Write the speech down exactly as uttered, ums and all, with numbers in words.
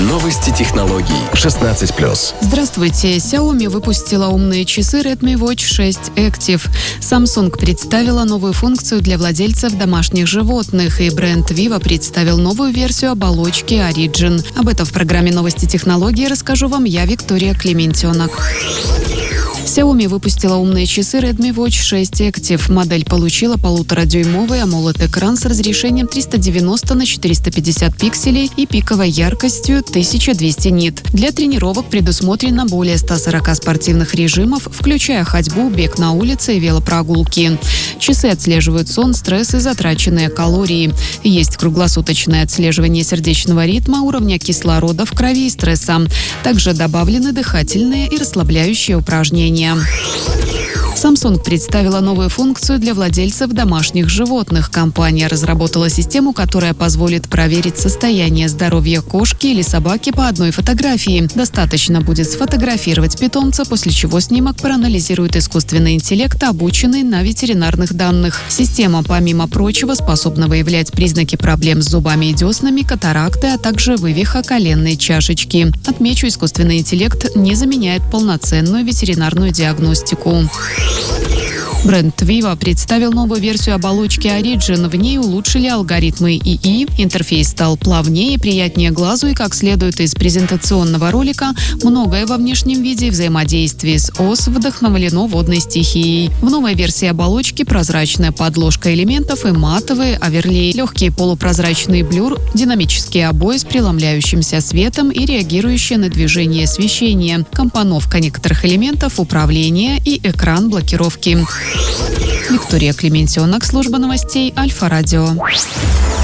Новости технологий. шестнадцать плюс. Здравствуйте. Xiaomi выпустила умные часы Redmi Watch шесть Active. Samsung представила новую функцию для владельцев домашних животных. И бренд Vivo представил новую версию оболочки Origin. Об этом в программе «Новости технологий» расскажу вам я, Виктория Клементьонок. Xiaomi выпустила умные часы Redmi Watch шесть Active. Модель получила полуторадюймовый AMOLED-экран с разрешением триста девяносто на четыреста пятьдесят пикселей и пиковой яркостью тысяча двести нит. Для тренировок предусмотрено более ста сорока спортивных режимов, включая ходьбу, бег на улице и велопрогулки. Часы отслеживают сон, стресс и затраченные калории. Есть круглосуточное отслеживание сердечного ритма, уровня кислорода в крови и стресса. Также добавлены дыхательные и расслабляющие упражнения. Samsung представила новую функцию для владельцев домашних животных. Компания разработала систему, которая позволит проверить состояние здоровья кошки или собаки по одной фотографии. Достаточно будет сфотографировать питомца, после чего снимок проанализирует искусственный интеллект, обученный на ветеринарных данных. Система, помимо прочего, способна выявлять признаки проблем с зубами и деснами, катаракты, а также вывиха коленной чашечки. Отмечу, искусственный интеллект не заменяет полноценную ветеринарную диагностику. Бренд Vivo представил новую версию оболочки Origin. В ней улучшили алгоритмы ИИ, интерфейс стал плавнее и приятнее глазу, и, как следует из презентационного ролика, многое во внешнем виде и взаимодействии с ОС вдохновлено водной стихией. В новой версии оболочки прозрачная подложка элементов и матовый оверлей, легкий полупрозрачный блюр, динамические обои с преломляющимся светом и реагирующее на движение освещение, компоновка некоторых элементов, управление и экран блокировки. Виктория Клементьонок, служба новостей Альфа Радио.